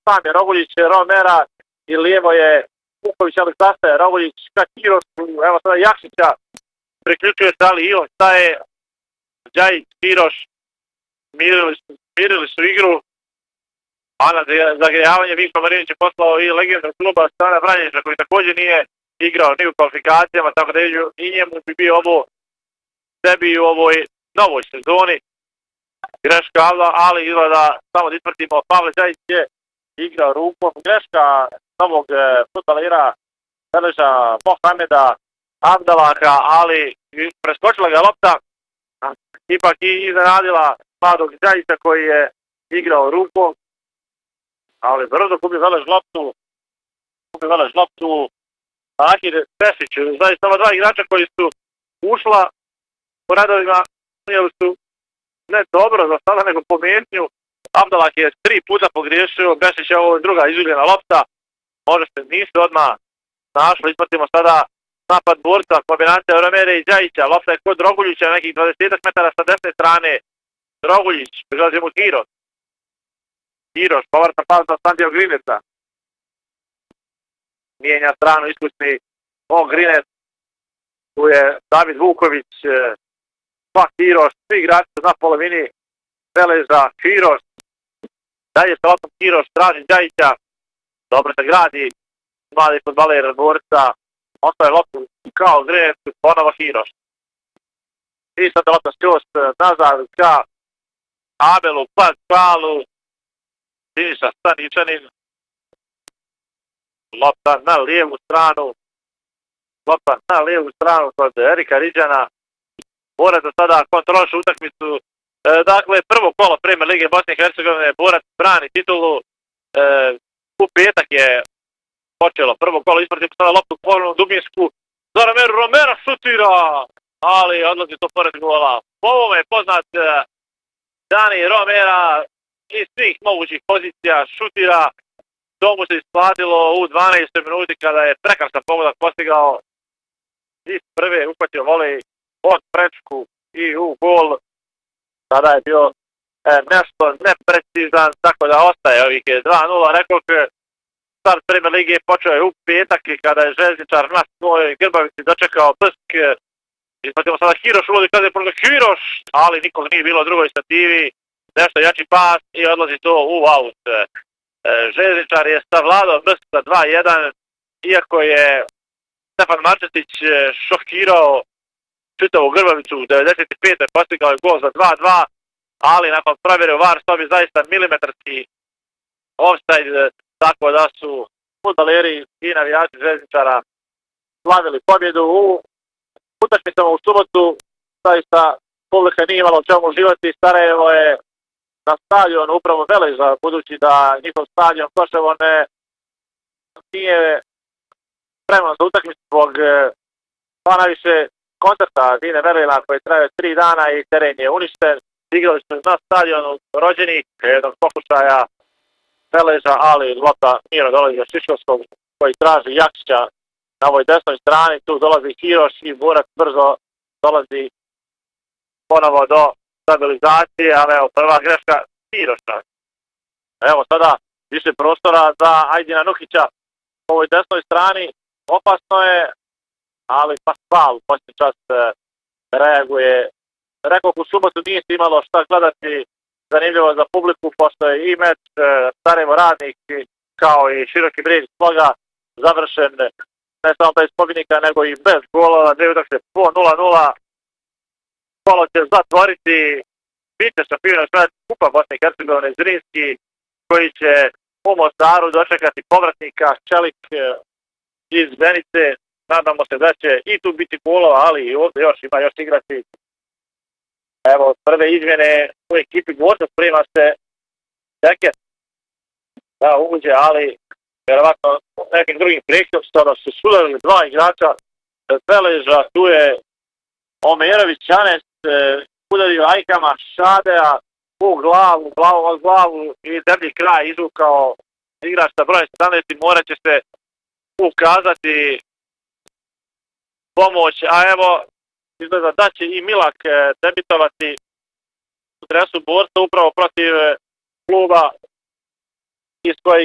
sam je Roguljić, Romera i lijevo je Vuković, ali zastaje Roguljić ka Kirošu, evo sada Jakšića, priključuje se ali i on staje, Đajić, Kiroš, mirili su igru, a na zagrijavanje Vinko Marinić je poslao i legendu kluba Stana Vranjevića koji također nije igrao ni u kvalifikacijama, tako da i njemu bi bio ovo sebi u ovoj novoj sezoni. Greška, ali izgleda samo da isprtimo, Pavle Đajić je igrao rukom. Greška novog futbalera Veleža Mohameda Abdalaka, ali preskočila ga lopta, ipak i iznenadila mladog Đajića koji je igrao rukom, ali brzo gubi Velež loptu. Akir Pešić, zaista ova dva igrača koji su ušla po redovima, su ne dobro za sada, nego po metnju. Abdalak je 3 puta pogriješio, Bešić je ovo druga izgubljena lopta, može se nisu odmah našli, ispratimo sada napad borca, kombinacija Romere i Đajića, lopta je kod Roguljića, nekih 20 metara sa desne strane, Roguljić, prilazi mu Kiroš, povratna pauza Sandija Grineca, mijenja stranu, iskusni Grinec, tu je David Vuković, Kiroš, svi igrači su na polovini Veleža, Kiroš, dalje sa loptom Kiroš, traži Đajića, dobro se gradi, mladi fudbaler borca, ostaje loptu kao Grinec, ponovo Kiroš. I sada lopta skroz nazad ka Abelu, Palu, Siniša Staničanin, lopta na lijevu stranu kod Erika Riđana. Borac za sada kontroliše utakmicu. Dakle, prvo kolo Premier lige Bosne i Hercegovine, Borac brani titulu. U petak je počelo prvo kolo, ispratimo sada loptu ponovno Dubinsku. Za Romera šutira, ali odlazi to pored gola. Po ovome je poznat Dani Romera iz svih mogućih pozicija šutira. To mu se isplatilo u 12. minuti kada je prekrasan pogodak postigao. Iz prve uhvatio volej od prečku i u gol. Sada je bio nešto neprecizan, tako da ostaje ovih 2-0. Rekao start Premier lige počeo je u petak i kada je Željezničar na svojoj Grbavici dočekao Brsk. Ispratimo sada Hiroš, uvodi kada je protiv Hiroš, ali nikog nije bilo u drugoj stativi. Nešto jači pas i odlazi to u aut. Željezničar je savladao Brsk sa 2-1, iako je Stefan Marčetić šokirao čitavu Grbavicu u 95. postigao je gol za 2-2, ali nakon provjere u VAR sobi zaista milimetarski offside, tako da su fudbaleri i navijači Željezničara slavili pobjedu u utakmicama u subotu. Zaista publika nije imala o čemu uživati. Sarajevo je na stadionu upravo Veleža, budući da njihov stadion Koševo nije spreman za utakmicu zbog najviše koncerta Dine Verlina koji traje 3 dana i teren je uništen. Igrali su na stadionu Rođenik, jednog pokušaja Veleža, ali lopta mirno dolazi od Šiškovskog koji traži Jakšića na ovoj desnoj strani. Tu dolazi Hiroš i Borac brzo dolazi ponovo do stabilizacije, ali evo prva greška Hiroša. Evo sada više prostora za Ajdina Nuhića po ovoj desnoj strani. Opasno je, ali Pascal u posljednji čas reaguje. Rekao u subotu nije se imalo šta gledati zanimljivo za publiku, pošto je i meč Sarajevo Radnik kao i Široki Brijeg Sloga završen ne samo bez pobjednika nego i bez golova, dvije utakmice po 0-0. Kolo će zatvoriti biće šampiona Kupa Bosne i Hercegovine Zrinski, koji će u Mostaru dočekati povratnika Čelik iz Zenice. Nadamo se da će i tu biti golova, ali i ovdje ima još igrati. Evo prve izmjene u ekipi Gvorca, prima se Deket da uđe, ali vjerovatno nekim drugim prekidom sada su sudarili dva igrača Veleža. Tu je Omerović Janes, udario Ajkama Šadea u glavu i deblji kraj izvukao igrač sa brojem 17 i morat će se ukazati pomoć, a evo izgleda da će i Milak debitovati u dresu Borca upravo protiv kluba iz kojeg